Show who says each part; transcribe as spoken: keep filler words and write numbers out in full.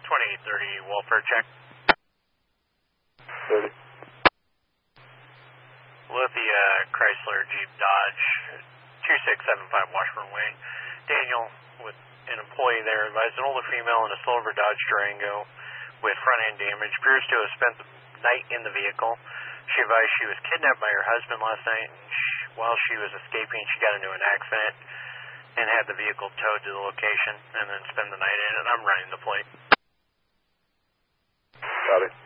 Speaker 1: twenty-eight thirty welfare check.
Speaker 2: thirty.
Speaker 1: Lithia Chrysler Jeep Dodge, two six seven five Washburn Way. Daniel, with an employee there, advised an older female in a silver Dodge Durango with front end damage. Appears to have spent the night in the vehicle. She advised she was kidnapped by her husband last night, and she, while she was escaping, she got into an accident and had the vehicle towed to the location and then spent the night in it. I'm running the plate.
Speaker 2: Got it.